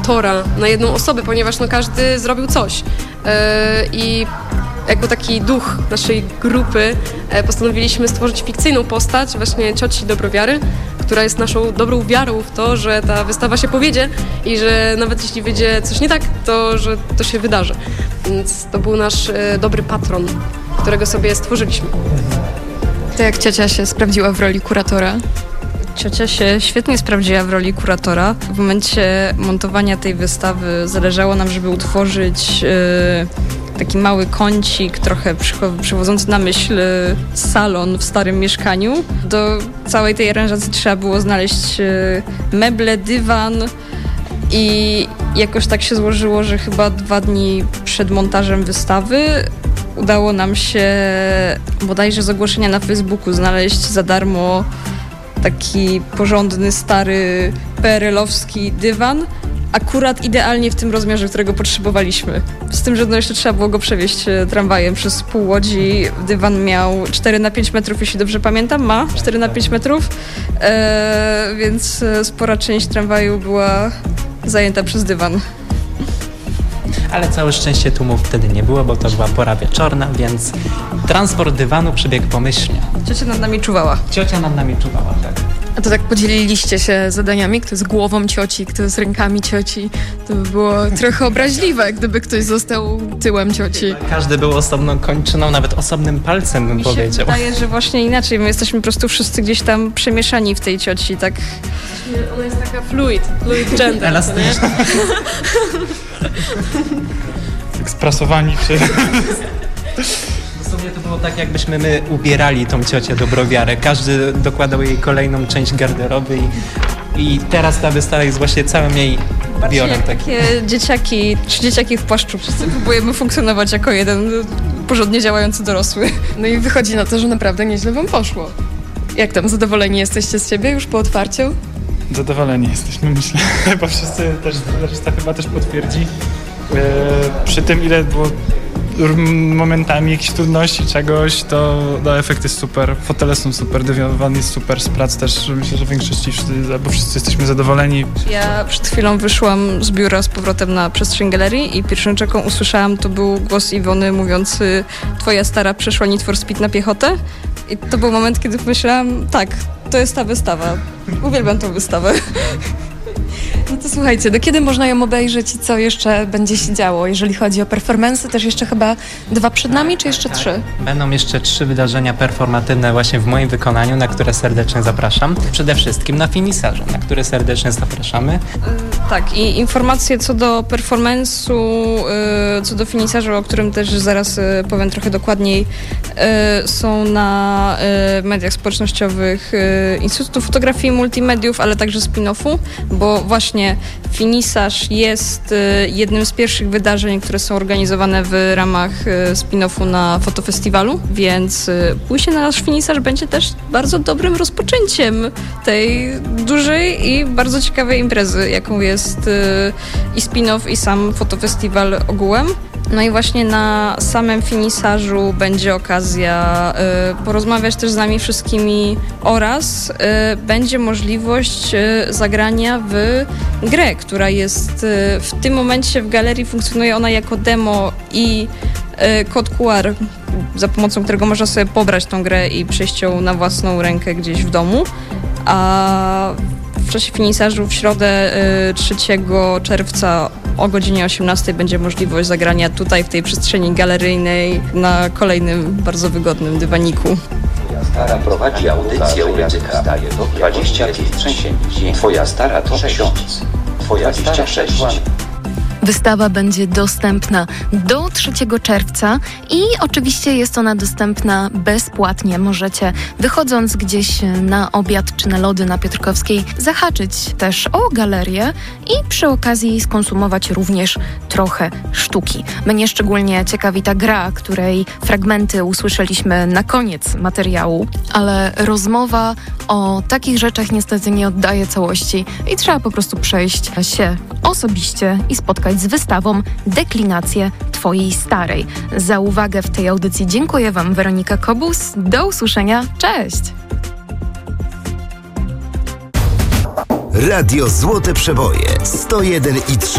kuratora na jedną osobę, ponieważ każdy zrobił coś. I jako taki duch naszej grupy postanowiliśmy stworzyć fikcyjną postać właśnie cioci Dobrowiary, która jest naszą dobrą wiarą w to, że ta wystawa się powiedzie i że nawet jeśli wyjdzie coś nie tak, to że to się wydarzy. Więc to był nasz dobry patron, którego sobie stworzyliśmy. To jak ciocia się sprawdziła w roli kuratora? Ciocia się świetnie sprawdziła w roli kuratora. W momencie montowania tej wystawy zależało nam, żeby utworzyć taki mały kącik, trochę przywodzący na myśl salon w starym mieszkaniu. Do całej tej aranżacji trzeba było znaleźć meble, dywan i jakoś tak się złożyło, że chyba 2 dni przed montażem wystawy udało nam się bodajże z ogłoszenia na Facebooku znaleźć za darmo taki porządny, stary, PRL-owski dywan, akurat idealnie w tym rozmiarze, którego potrzebowaliśmy. Z tym, że jeszcze trzeba było go przewieźć tramwajem przez pół Łodzi. Dywan miał 4x5 metrów, jeśli dobrze pamiętam, ma 4x5 metrów, więc spora część tramwaju była zajęta przez dywan. Ale całe szczęście tłumów wtedy nie było, bo to była pora wieczorna, więc transport dywanu przebiegł pomyślnie. Ciocia nad nami czuwała. Ciocia nad nami czuwała, tak. A to tak podzieliliście się zadaniami? Kto z głową cioci, kto z rękami cioci? To by było trochę obraźliwe, gdyby ktoś został tyłem cioci. Każdy był osobną kończyną, nawet osobnym palcem, bym powiedział. Mi się wydaje, że właśnie inaczej. My jesteśmy po prostu wszyscy gdzieś tam przemieszani w tej cioci, tak. Ona jest taka fluid gender. Elastyczna. Tak sprasowani czy... W sumie to było tak, jakbyśmy my ubierali tą ciocię Dobrowiarę. Każdy dokładał jej kolejną część garderoby i teraz ta wystawa jest właśnie całym jej biorem. Takie dzieciaki, 3 dzieciaki w płaszczu. Wszyscy próbujemy funkcjonować jako jeden porządnie działający dorosły. No i wychodzi na to, że naprawdę nieźle wam poszło. Jak tam, zadowoleni jesteście z siebie już po otwarciu? Zadowoleni jesteśmy, myślę. Chyba wszyscy też, reszta chyba też potwierdzi. Przy tym, ile było momentami jakichś trudności, czegoś, to efekt jest super. Fotele są super, dywan jest super, z prac też myślę, że w większości wszyscy jesteśmy zadowoleni. Ja przed chwilą wyszłam z biura z powrotem na przestrzeń galerii i pierwszą rzeczą, jaką usłyszałam, to był głos Iwony mówiący: twoja stara przeszła Need for Speed na piechotę. I to był moment, kiedy pomyślałam, tak, to jest ta wystawa. Uwielbiam tę wystawę. No to słuchajcie, do kiedy można ją obejrzeć i co jeszcze będzie się działo? Jeżeli chodzi o performance'y, też jeszcze chyba 2 przed nami, czy jeszcze 3? Będą jeszcze 3 wydarzenia performatywne właśnie w moim wykonaniu, na które serdecznie zapraszam. Przede wszystkim na finisarze, na które serdecznie zapraszamy. Tak, i informacje co do performance'u, co do finisarza, o którym też zaraz powiem trochę dokładniej, są na mediach społecznościowych Instytutu Fotografii i Multimediów, ale także spin-offu, bo właśnie finisarz jest jednym z pierwszych wydarzeń, które są organizowane w ramach spin-offu na fotofestiwalu, więc pójście na nasz finisarz będzie też bardzo dobrym rozpoczęciem tej dużej i bardzo ciekawej imprezy, jaką jest i spin-off, i sam fotofestiwal ogółem. No i właśnie na samym finisarzu będzie okazja porozmawiać też z nami wszystkimi oraz będzie możliwość zagrania w grę, która jest w tym momencie w galerii, funkcjonuje ona jako demo i kod QR, za pomocą którego można sobie pobrać tą grę i przejść ją na własną rękę gdzieś w domu, a w czasie finisarzu w środę 3 czerwca o godzinie 18 będzie możliwość zagrania tutaj w tej przestrzeni galeryjnej na kolejnym bardzo wygodnym dywaniku. Stara prowadzi audycję uryzyka. 25 trzęsień. Twoja stara to ksiądz. Twoja 26. Wystawa będzie dostępna do 3 czerwca i oczywiście jest ona dostępna bezpłatnie. Możecie, wychodząc gdzieś na obiad czy na lody na Piotrkowskiej, zahaczyć też o galerię i przy okazji skonsumować również trochę sztuki. Mnie szczególnie ciekawi ta gra, której fragmenty usłyszeliśmy na koniec materiału, ale rozmowa o takich rzeczach niestety nie oddaje całości i trzeba po prostu przejść się osobiście i spotkać z wystawą Deklinacje Twojej Starej. Za uwagę w tej audycji dziękuję Wam, Weronika Kobus. Do usłyszenia. Cześć! Radio Złote Przeboje 101,3